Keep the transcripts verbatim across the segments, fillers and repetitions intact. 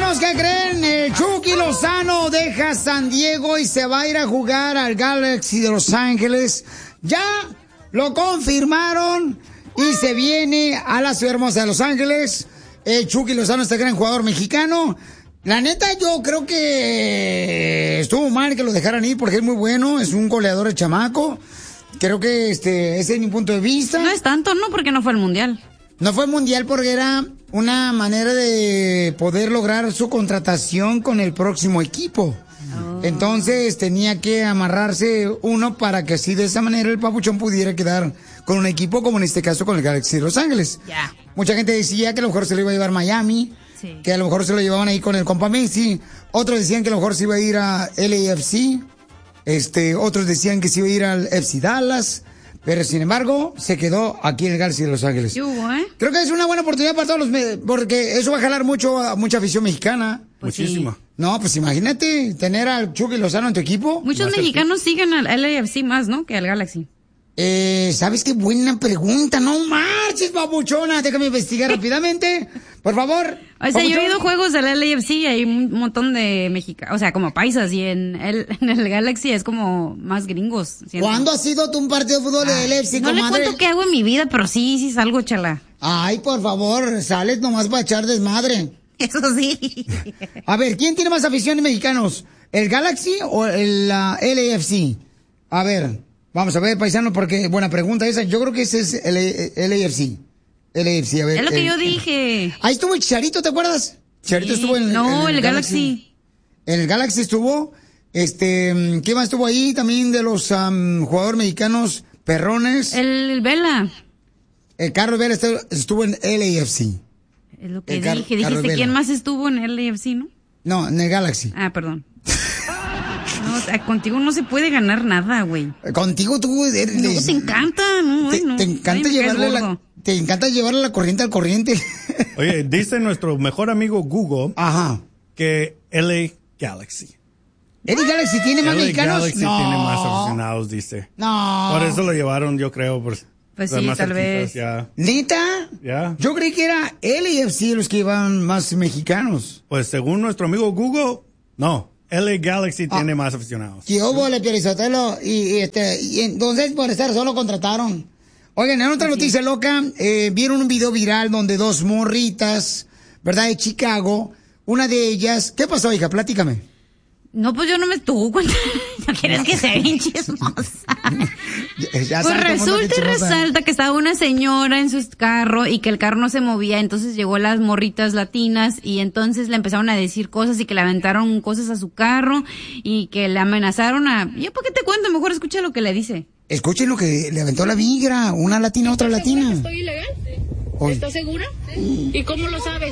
Paisanos, ¿qué creen? El Chucky Lozano deja San Diego y se va a ir a jugar al Galaxy de Los Ángeles. Ya lo confirmaron y se viene a la ciudad hermosa de Los Ángeles. El Chucky Lozano, este gran jugador mexicano. La neta, yo creo que estuvo mal que lo dejaran ir porque es muy bueno, es un goleador de chamaco. Creo que este ese es mi punto de vista. No es tanto, ¿no? Porque no fue el Mundial. No fue el Mundial porque era una manera de poder lograr su contratación con el próximo equipo. Oh. Entonces tenía que amarrarse uno para que así de esa manera el papuchón pudiera quedar con un equipo como en este caso con el Galaxy de Los Ángeles. Yeah. Mucha gente decía que a lo mejor se lo iba a llevar Miami, sí. Que a lo mejor se lo llevaban ahí con el compa Messi. Otros decían que a lo mejor se iba a ir a L A F C. Este, otros decían que se iba a ir al F C Dallas. Pero, sin embargo, se quedó aquí en el Galaxy de Los Ángeles. ¿Qué hubo, eh? Creo que es una buena oportunidad para todos los... Me- porque eso va a jalar mucho a mucha afición mexicana. Pues Muchísima. sí. No, pues imagínate tener al Chucky Lozano en tu equipo. Muchos mexicanos siguen al L A F C más, ¿no? Que al Galaxy. Eh, ¿sabes qué buena pregunta? No marches, babuchona. Déjame investigar rápidamente. Por favor. O sea, babuchón. yo he ido a juegos del L A F C y hay un montón de mexicanos, o sea, como paisas, y en el, en el Galaxy es como más gringos. ¿Siento? ¿Cuándo ha sido tú un partido de fútbol del L A F C, No le comadre? cuento qué hago en mi vida, pero sí, sí salgo, chala. Ay, por favor, sales nomás para echar desmadre. Eso sí. A ver, ¿quién tiene más aficiones mexicanos? ¿El Galaxy o el uh, L A F C? A ver, vamos a ver, paisano, porque buena pregunta esa. Yo creo que ese es el L A F C. L A F C, a ver. Es lo que el- yo dije. Ahí estuvo el Chicharito, ¿te acuerdas? Chicharito Sí. estuvo en, No, en el Galaxy. En el Galaxy estuvo. Este, ¿qué más estuvo ahí? También de los um, jugadores mexicanos perrones. El, el Vela. El Carlos Vela estuvo, estuvo en L A F C. Es lo que El Car- dije. Carlos Dijiste, Vela. ¿quién más estuvo en L A F C, no? No, en el Galaxy. Ah, perdón. No, o sea, contigo no se puede ganar nada, güey. Contigo tú eres... No, te encanta, no, te, ay, no. te encanta Ay, me caes llevarle la, gordo. te encanta llevarle la corriente al corriente. Oye, dice nuestro mejor amigo Google Ajá. que L A Galaxy. ¿L A Galaxy tiene más L A mexicanos? Galaxy No. tiene más aficionados, dice. No. Por eso lo llevaron, yo creo. Por, Pues estar sí, más tal cerquitas, vez. Ya. ¿Neta? Ya. Yo creí que era L A F C los que iban más mexicanos. Pues según nuestro amigo Google, no. L A Galaxy Ah. tiene más aficionados. ¿Qué hubo, le Piolizotelo? Y, y, este, y entonces por estar solo contrataron. Oigan, en otra noticia loca, eh, vieron un video viral donde dos morritas, ¿verdad? De Chicago, una de ellas... ¿Qué pasó, hija? Platícame. No, pues yo no me estuvo cuenta. ¿No quieres que sea bien chismosa? Ya- ya Pues sabe todo el mundo resulta que y chismosa. resalta que estaba una señora en su carro y que el carro no se movía, entonces llegó las morritas latinas y entonces le empezaron a decir cosas y que le aventaron cosas a su carro y que le amenazaron a... ¿Yo por qué te cuento? Mejor escucha lo que le dice. Escuchen lo que le aventó la migra, una latina a otra latina. ¿Estoy ilegal? Oye. ¿Estás segura? ¿Y cómo lo sabes?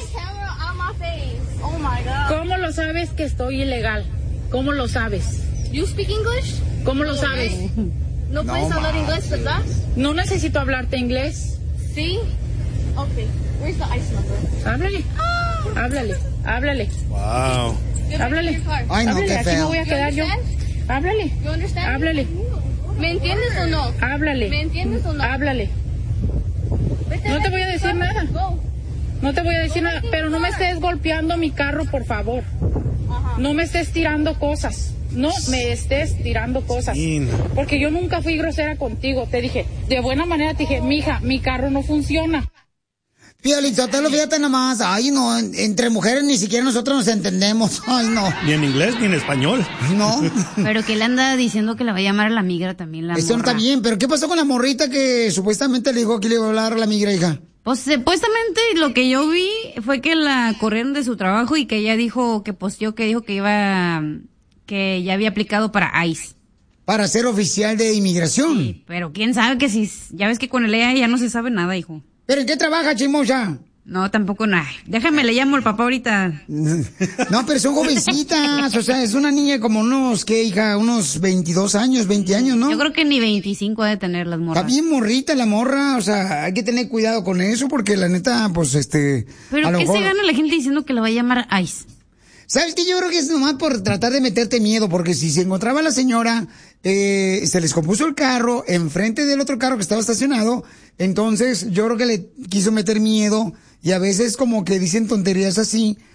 ¿Cómo lo sabes que estoy ilegal? ¿Cómo lo sabes? You speak English? ¿Cómo lo sabes? No puedes hablar inglés, ¿verdad? No necesito hablarte inglés. Sí. Okay. Where's the ice number? Háblale. Háblale. Háblale. Wow. Háblale. Ay, no, Háblale. qué Aquí me feo. voy a quedar yo. Háblale. You understand? Háblale. ¿Me entiendes o no? Háblale. ¿Me entiendes o no? Háblale. Vete, No te vete, voy a decir go, nada. go. No te voy a decir nada, pero no me estés golpeando mi carro, por favor. Ajá. No me estés tirando cosas. No me estés tirando cosas. Sí, no. Porque yo nunca fui grosera contigo. Te dije, de buena manera te dije, mija, mi carro no funciona. Piolizotelo, fíjate nomás. Ay, no, en- entre mujeres ni siquiera nosotros nos entendemos. Ay, no. Ni en inglés ni en español. No. Pero que él anda diciendo que le va a llamar a la migra también la Esto no morra. está bien, pero ¿qué pasó con la morrita que supuestamente le dijo que le iba a hablar a la migra, hija? Pues supuestamente lo que yo vi fue que la corrieron de su trabajo y que ella dijo, que posteó que dijo que iba, que ya había aplicado para ICE. Para ser oficial de inmigración. Sí, pero quién sabe que si, ya ves que con el E A ya no se sabe nada, hijo. ¿Pero en qué trabaja, chimosa? No, tampoco nada. Déjame, le llamo al papá ahorita. No, pero son jovencitas, o sea, es una niña como unos, ¿qué, hija? Unos veintidós años, veinte años, ¿no? Yo creo que ni veinticinco ha de tener las morras. Está bien morrita la morra, o sea, hay que tener cuidado con eso porque la neta, pues, este... Pero a lo ¿qué mejor- se gana la gente diciendo que la va a llamar ICE? ¿Sabes qué? Yo creo que es nomás por tratar de meterte miedo, porque si se encontraba la señora, eh, se les compuso el carro enfrente del otro carro que estaba estacionado, entonces yo creo que le quiso meter miedo y a veces como que dicen tonterías así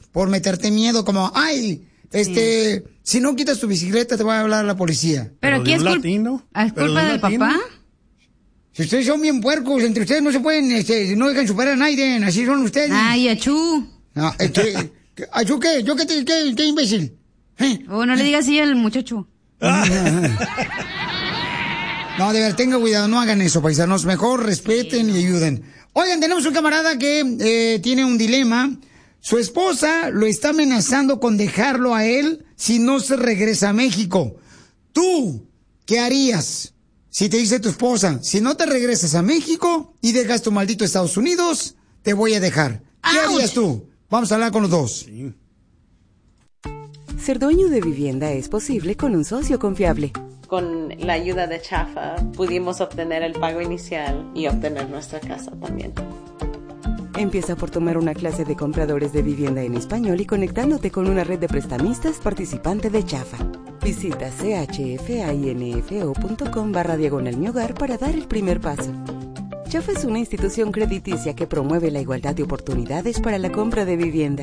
por meterte miedo, como, ay, este, sí. si no quitas tu bicicleta te va a hablar la policía. Pero aquí es, cul- ¿es culpa del papá. Si ustedes son bien puercos, entre ustedes no se pueden, este, no dejan superar a nadie, así son ustedes. Ay, achú. No, este, ¿achú qué? ¿Yo qué, qué, qué, qué imbécil? ¿Eh? Oh, no le digas así al muchacho. No, de verdad, tengan cuidado, no hagan eso, paisanos. Mejor respeten y ayuden. Oigan, tenemos un camarada que eh, tiene un dilema. Su esposa lo está amenazando con dejarlo a él si no se regresa a México. ¿Tú qué harías si te dice tu esposa, si no te regresas a México y dejas tu maldito Estados Unidos, te voy a dejar? ¿Qué ¡Auch! harías tú? Vamos a hablar con los dos. Sí. Ser dueño de vivienda es posible con un socio confiable. Con la ayuda de Chafa pudimos obtener el pago inicial y obtener nuestra casa también. Empieza por tomar una clase de compradores de vivienda en español y conectándote con una red de prestamistas participante de Chafa. Visita chfainfo.com barra diagonal mi hogar para dar el primer paso. Chafa es una institución crediticia que promueve la igualdad de oportunidades para la compra de vivienda.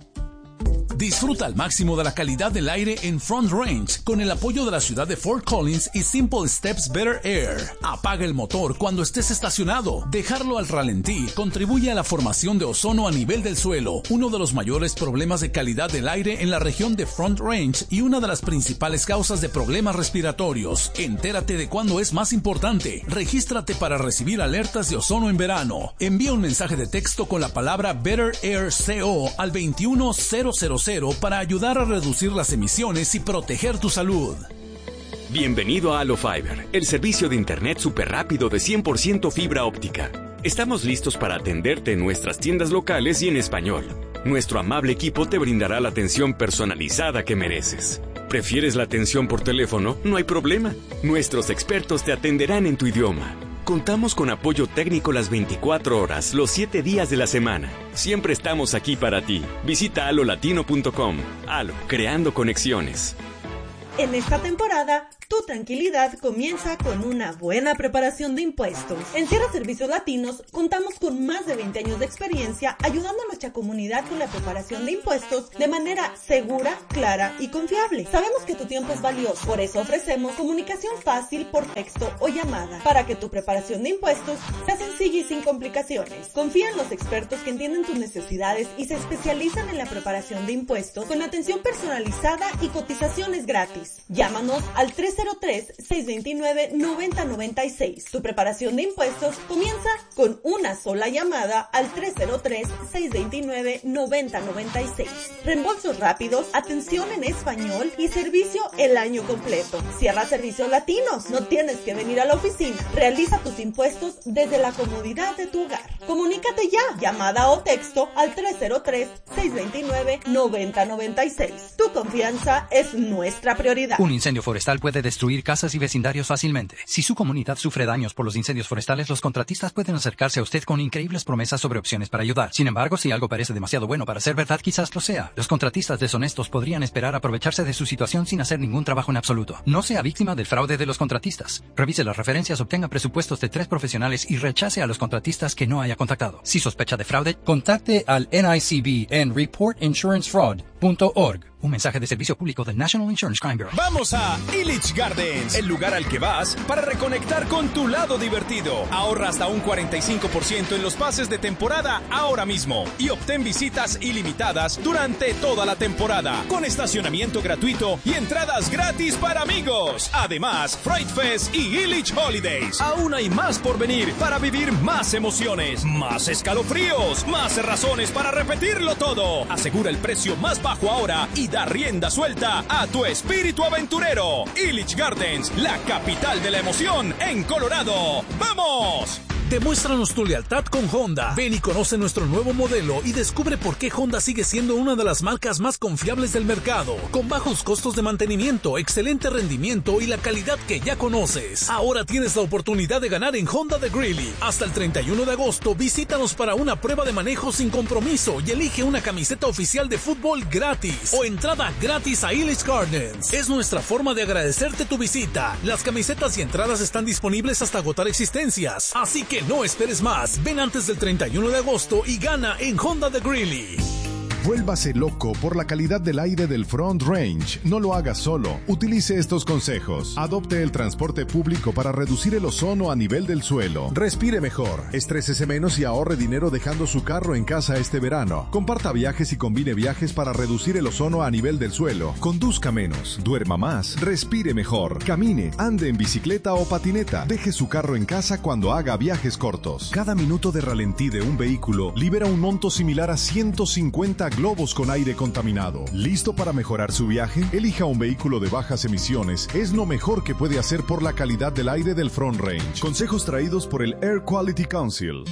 Disfruta al máximo de la calidad del aire en Front Range con el apoyo de la ciudad de Fort Collins y Simple Steps Better Air. Apaga el motor cuando estés estacionado. Dejarlo al ralentí contribuye a la formación de ozono a nivel del suelo, uno de los mayores problemas de calidad del aire en la región de Front Range y una de las principales causas de problemas respiratorios. Entérate de cuándo es más importante. Regístrate para recibir alertas de ozono en verano. Envía un mensaje de texto con la palabra Better Air C O al veintiuno cero cero cero para ayudar a reducir las emisiones y proteger tu salud. Bienvenido a Allo Fiber, el servicio de internet súper rápido de cien por ciento fibra óptica. Estamos listos para atenderte en nuestras tiendas locales y en español. Nuestro amable equipo te brindará la atención personalizada que mereces. ¿Prefieres la atención por teléfono? No hay problema. Nuestros expertos te atenderán en tu idioma. Contamos con apoyo técnico las veinticuatro horas, los siete días de la semana. Siempre estamos aquí para ti. Visita alo latino punto com. Alo, creando conexiones. En esta temporada, tu tranquilidad comienza con una buena preparación de impuestos. En Sierra Servicios Latinos contamos con más de veinte años de experiencia ayudando a nuestra comunidad con la preparación de impuestos de manera segura, clara y confiable. Sabemos que tu tiempo es valioso, por eso ofrecemos comunicación fácil por texto o llamada para que tu preparación de impuestos sea sencilla y sin complicaciones. Confía en los expertos que entienden tus necesidades y se especializan en la preparación de impuestos con atención personalizada y cotizaciones gratis. Llámanos al tres cero tres, seis dos nueve, nueve cero nueve seis. Tu preparación de impuestos comienza con una sola llamada al tres cero tres, seis dos nueve, nueve cero nueve seis. Reembolsos rápidos, atención en español y servicio el año completo. Sierra Servicios Latinos. No tienes que venir a la oficina. Realiza tus impuestos desde la comodidad de tu hogar. Comunícate ya. Llamada o texto al tres cero tres, seis dos nueve, nueve cero nueve seis. Tu confianza es nuestra prioridad. Un incendio forestal puede destruir casas y vecindarios fácilmente. Si su comunidad sufre daños por los incendios forestales, los contratistas pueden acercarse a usted con increíbles promesas sobre opciones para ayudar. Sin embargo, si algo parece demasiado bueno para ser verdad, quizás lo sea. Los contratistas deshonestos podrían esperar aprovecharse de su situación sin hacer ningún trabajo en absoluto. No sea víctima del fraude de los contratistas. Revise las referencias, obtenga presupuestos de tres profesionales y rechace a los contratistas que no haya contactado. Si sospecha de fraude, contacte al N I C B en report insurance fraud punto org. Un mensaje de servicio público del National Insurance Crime Bureau. Vamos a Illich Gardens, el lugar al que vas para reconectar con tu lado divertido. Ahorra hasta un cuarenta y cinco por ciento en los pases de temporada ahora mismo y obtén visitas ilimitadas durante toda la temporada, con estacionamiento gratuito y entradas gratis para amigos. Además, Fright Fest y Illich Holidays. Aún hay más por venir para vivir más emociones, más escalofríos, más razones para repetirlo todo. Asegura el precio más bajo ahora y da rienda suelta a tu espíritu aventurero. Illich Gardens, la capital de la emoción en Colorado. ¡Vamos! Demuéstranos tu lealtad con Honda. Ven y conoce nuestro nuevo modelo y descubre por qué Honda sigue siendo una de las marcas más confiables del mercado, con bajos costos de mantenimiento, excelente rendimiento y la calidad que ya conoces. Ahora tienes la oportunidad de ganar en Honda de Greeley. Hasta el treinta y uno de agosto, visítanos para una prueba de manejo sin compromiso y elige una camiseta oficial de fútbol gratis o entrada gratis a Illich Gardens. Es nuestra forma de agradecerte tu visita. Las camisetas y entradas están disponibles hasta agotar existencias, así que no esperes más. Ven antes del treinta y uno de agosto y gana en Honda de Greeley. Vuélvase loco por la calidad del aire del Front Range. No lo haga solo. Utilice estos consejos. Adopte el transporte público para reducir el ozono a nivel del suelo. Respire mejor. Estrésese menos y ahorre dinero dejando su carro en casa este verano. Comparta viajes y combine viajes para reducir el ozono a nivel del suelo. Conduzca menos. Duerma más. Respire mejor. Camine. Ande en bicicleta o patineta. Deje su carro en casa cuando haga viajes cortos. Cada minuto de ralentí de un vehículo libera un monto similar a ciento cincuenta globos con aire contaminado. ¿Listo para mejorar su viaje? Elija un vehículo de bajas emisiones. Es lo mejor que puede hacer por la calidad del aire del Front Range. Consejos traídos por el Air Quality Council.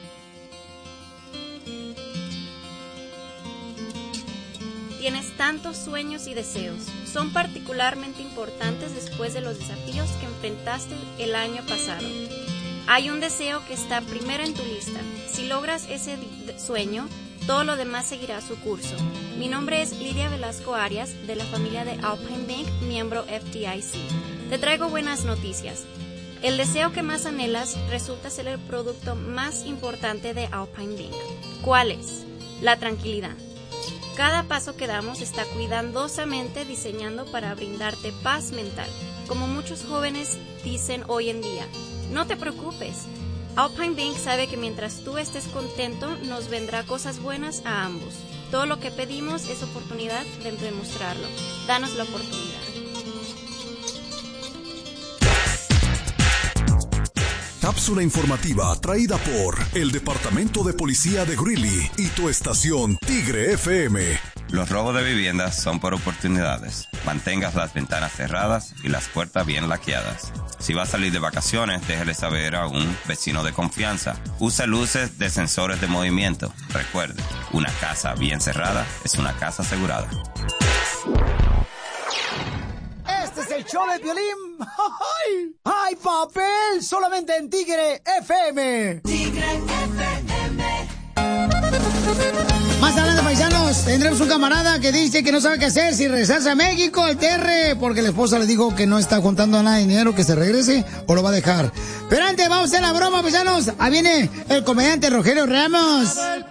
Tienes tantos sueños y deseos. Son particularmente importantes después de los desafíos que enfrentaste el año pasado. Hay un deseo que está primero en tu lista. Si logras ese sueño, todo lo demás seguirá su curso. Mi nombre es Lidia Velasco Arias, de la familia de Alpine Bank, miembro F D I C. Te traigo buenas noticias. El deseo que más anhelas resulta ser el producto más importante de Alpine Bank. ¿Cuál es? La tranquilidad. Cada paso que damos está cuidadosamente diseñando para brindarte paz mental. Como muchos jóvenes dicen hoy en día, no te preocupes. Alpine Bank sabe que mientras tú estés contento, nos vendrá cosas buenas a ambos. Todo lo que pedimos es oportunidad de demostrarlo. Danos la oportunidad. Cápsula informativa traída por el Departamento de Policía de Greeley y tu estación Tigre F M. Los robos de viviendas son por oportunidades. Mantengas las ventanas cerradas y las puertas bien laqueadas. Si va a salir de vacaciones, déjale saber a un vecino de confianza. Usa luces de sensores de movimiento. Recuerde, una casa bien cerrada es una casa asegurada. Este es el show de Piolín. ¡Ay! ¡Ay, papel! Solamente en Tigre F M. Tigre F M. Más adelante, paisanos, tendremos un camarada que dice que no sabe qué hacer si regresarse a México, el T R, porque la esposa le dijo que no está juntando nada de dinero, que se regrese o lo va a dejar. Pero antes, vamos a hacer la broma, paisanos. Ahí viene el comediante Rogelio Ramos.